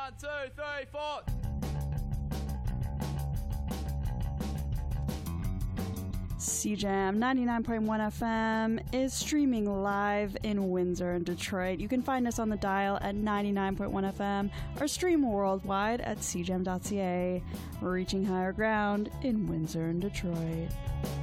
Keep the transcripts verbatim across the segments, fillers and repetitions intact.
One, two, three, four. C Jam ninety-nine point one F M is streaming live in Windsor and Detroit. You can find us on the dial at ninety-nine point one F M or stream worldwide at c jam dot c a. We're reaching higher ground in Windsor and Detroit.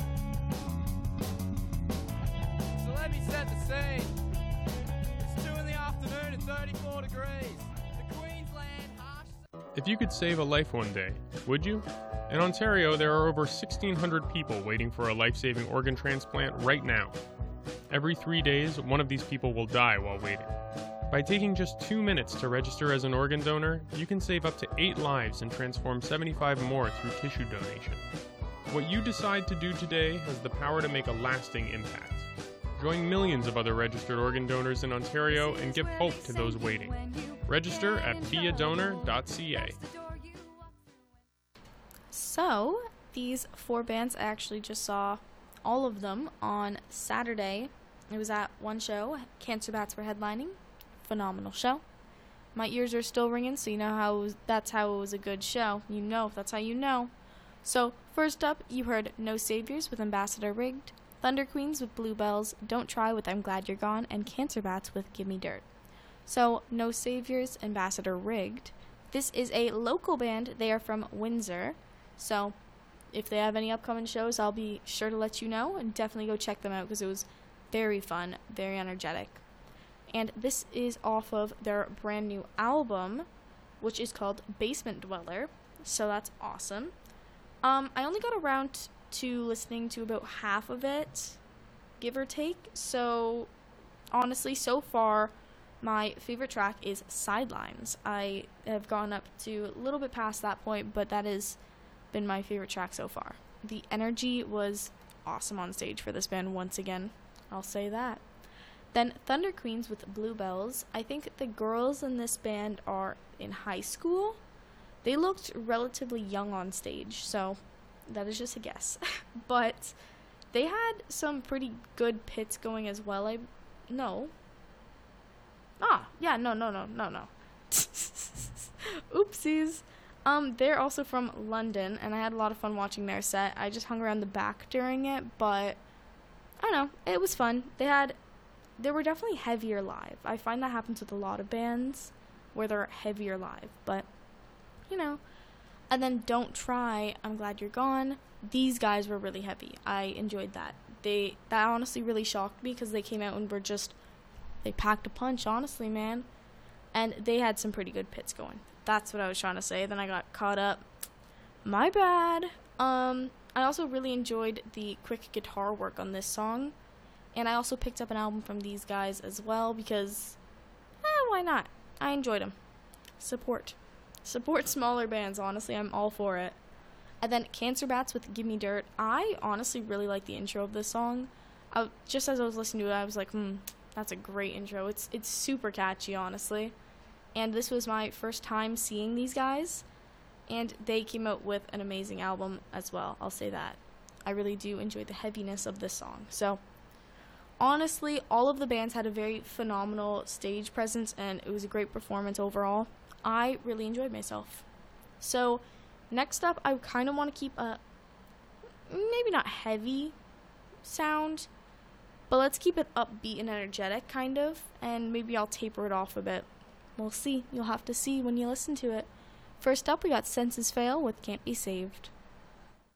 So let me set the scene. It's two in the afternoon and thirty-four degrees. The Queensland harsh... If you could save a life one day, would you? In Ontario, there are over sixteen hundred people waiting for a life-saving organ transplant right now. Every three days, one of these people will die while waiting. By taking just two minutes to register as an organ donor, you can save up to eight lives and transform seventy-five more through tissue donation. What you decide to do today has the power to make a lasting impact. Join millions of other registered organ donors in Ontario and give hope to those waiting. Register at be a donor dot c a. So, these four bands, I actually just saw all of them on Saturday. It was at one show. Cancer Bats were headlining. Phenomenal show. My ears are still ringing, so you know how it was, that's how it was a good show. You know, that's how you know. So, first up, you heard No Saviors with Ambassador Rigged, Thunder Queens with Bluebells, Don't Try with I'm Glad You're Gone, and Cancer Bats with Gimme Dirt. So, No Saviors, Ambassador Rigged. This is a local band. They are from Windsor. So, if they have any upcoming shows, I'll be sure to let you know, and definitely go check them out because it was very fun, very energetic. And this is off of their brand new album, which is called Basement Dweller, so that's awesome. Um, I only got around t- to listening to about half of it, give or take, so honestly, so far, my favorite track is Sidelines. I have gone up to a little bit past that point, but that is... been my favorite track so far. The energy was awesome on stage for this band once again. I'll say that. Then Thunder Queens with Bluebells. I think the girls in this band are in high school. They looked relatively young on stage, so that is just a guess. But they had some pretty good pits going as well. I no. Ah, yeah, no, no, no, no, no. Oopsies. Um, they're also from London, and I had a lot of fun watching their set. I just hung around the back during it, but I don't know, it was fun. They had, they were definitely heavier live. I find that happens with a lot of bands where they're heavier live, but, you know. And then Don't Try, I'm Glad You're Gone. These guys were really heavy. I enjoyed that. They, that honestly really shocked me because they came out and were just, they packed a punch, honestly, man. And they had some pretty good pits going. That's what I was trying to say. Then I got caught up. My bad. Um, I also really enjoyed the quick guitar work on this song. And I also picked up an album from these guys as well because, eh, why not? I enjoyed them. Support. Support smaller bands, honestly. I'm all for it. And then Cancer Bats with Gimme Dirt. I honestly really like the intro of this song. I, just as I was listening to it, I was like, hmm, that's a great intro. It's it's super catchy, honestly. And this was my first time seeing these guys, and they came out with an amazing album as well, I'll say that. I really do enjoy the heaviness of this song. So, honestly, all of the bands had a very phenomenal stage presence, and it was a great performance overall. I really enjoyed myself. So, next up, I kind of want to keep a, maybe not heavy sound, but let's keep it upbeat and energetic, kind of, and maybe I'll taper it off a bit. We'll see. You'll have to see when you listen to it. First up, we got Senses Fail with Can't Be Saved.